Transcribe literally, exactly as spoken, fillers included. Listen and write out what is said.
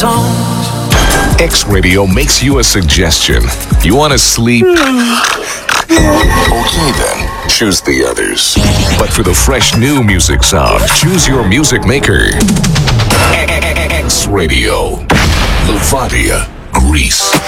songs. X Radio makes you a suggestion. You want to sleep? Okay then, choose the others. But for the fresh new music sound, choose your music maker. X Radio, Levadia, Greece.